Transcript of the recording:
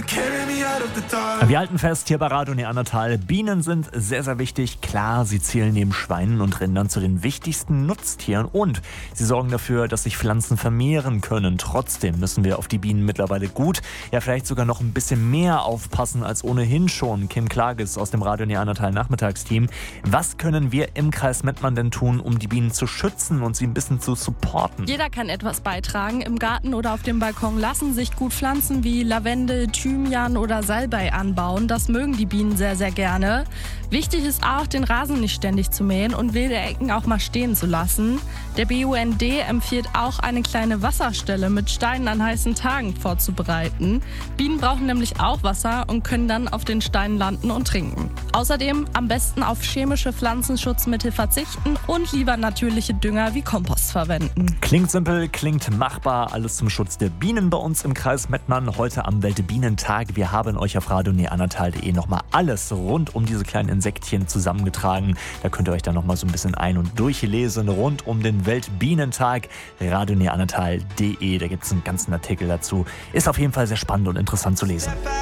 Wir halten fest hier bei Radio Neandertal, Bienen sind sehr, sehr wichtig. Klar, sie zählen neben Schweinen und Rindern zu den wichtigsten Nutztieren und sie sorgen dafür, dass sich Pflanzen vermehren können. Trotzdem müssen wir auf die Bienen mittlerweile gut, ja vielleicht sogar noch ein bisschen mehr aufpassen als ohnehin schon. Kim Klages aus dem Radio Neandertal Nachmittagsteam. Was können wir im Kreis Mettmann denn tun, um die Bienen zu schützen und sie ein bisschen zu supporten? Jeder kann etwas beitragen. Im Garten oder auf dem Balkon lassen sich gut Pflanzen wie Lavendel, Thymian oder Salbei anbauen. Das mögen die Bienen sehr, sehr gerne. Wichtig ist auch, den Rasen nicht ständig zu mähen und wilde Ecken auch mal stehen zu lassen. Der BUND empfiehlt auch, eine kleine Wasserstelle mit Steinen an heißen Tagen vorzubereiten. Bienen brauchen nämlich auch Wasser und können dann auf den Steinen landen und trinken. Außerdem am besten auf chemische Pflanzenschutzmittel verzichten und lieber natürliche Dünger wie Kompost verwenden. Klingt simpel, klingt machbar. Alles zum Schutz der Bienen bei uns im Kreis Mettmann. Heute am Weltbienentag. Wir haben euch auf radioneandertal.de nochmal alles rund um diese kleinen Insektchen zusammengetragen. Da könnt ihr euch dann nochmal so ein bisschen ein- und durchlesen rund um den Weltbienentag. radioneandertal.de, da gibt es einen ganzen Artikel dazu. Ist auf jeden Fall sehr spannend und interessant zu lesen.